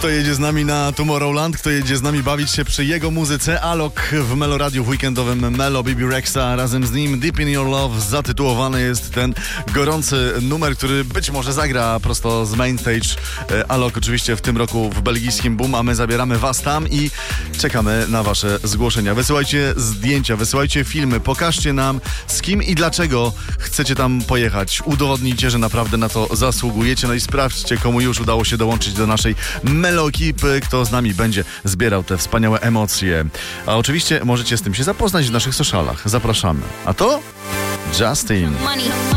Kto jedzie z nami na Tomorrowland, kto jedzie z nami bawić się przy jego muzyce. Alok w Meloradiu w weekendowym Melo, Bibi Rexa, razem z nim Deep in Your Love zatytułowany jest ten gorący numer, który być może zagra prosto z main stage Alok oczywiście w tym roku w belgijskim Boom, a my zabieramy was tam i czekamy na wasze zgłoszenia. Wysyłajcie zdjęcia, wysyłajcie filmy, pokażcie nam z kim i dlaczego chcecie tam pojechać. Udowodnijcie, że naprawdę na to zasługujecie, no i sprawdźcie, komu już udało się dołączyć do naszej Melo ekipy, kto z nami będzie zbierał te wspaniałe emocje. A oczywiście możecie z tym się zapoznać w naszych socialach. Zapraszamy. A to Justin.